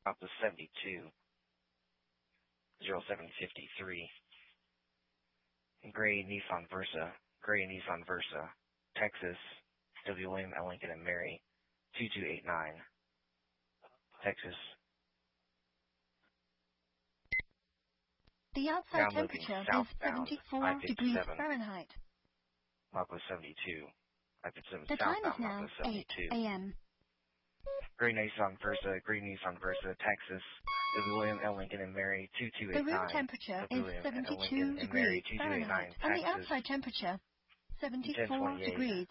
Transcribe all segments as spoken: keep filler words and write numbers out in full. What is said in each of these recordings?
Out to seventy-two, zero seven fifty-three. Gray Nissan Versa, Gray Nissan Versa, Texas, W. William L. Lincoln and Mary, two two eight nine, Texas. The outside temperature is seventy-four degrees Fahrenheit. Mappa seventy-two. I fifty-seven The time is southbound, now Mappa eight seventy-two. A M Gray Nissan Versa, Gray Nissan Versa, Texas, W. William L. Lincoln and Mary, two two eight nine. The room temperature W. is William L. seventy-two Lincoln and Mary, degrees two two eight nine, Fahrenheit, and the Texas. outside temperature seventy-four degrees.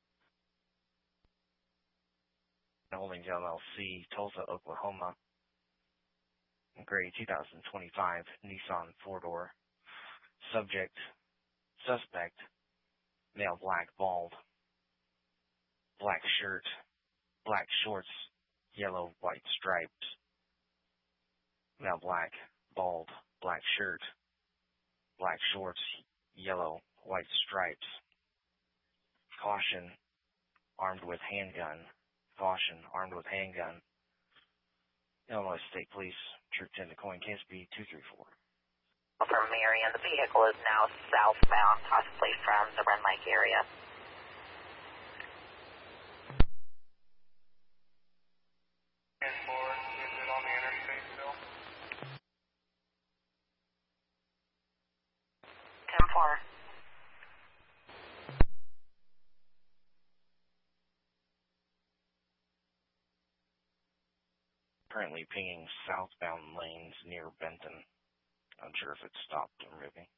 Holdings L L C, Tulsa, Oklahoma. Gray two thousand twenty-five Nissan four-door. Subject, suspect, male black, bald, black shirt, black shorts, yellow, white stripes. Male black, bald, black shirt, black shorts, yellow, white stripes. Caution, armed with handgun. Caution, armed with handgun. Illinois State Police, Troop ten to Coin, K S B two three four. From Marion, the vehicle is now southbound, possibly from the Rend Lake area. ten four, is it on the interstate still? ten four. Currently pinging southbound lanes near Benton. Unsure if it stopped or moving.